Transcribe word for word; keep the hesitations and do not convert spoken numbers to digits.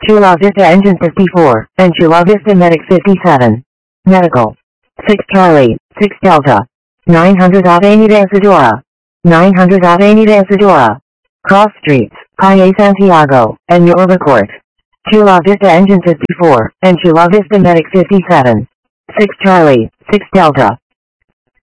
Chula Vista Engine fifty-four, and Chula Vista Medic fifty-seven. Medical. six Charlie, six Delta. nine hundred Avenida Isadora. nine hundred Avenida Isadora. Cross Streets, Calle Santiago, and Nueva Court. Chula Vista Engine fifty-four, and Chula Vista Medic fifty-seven. six Charlie, six Delta.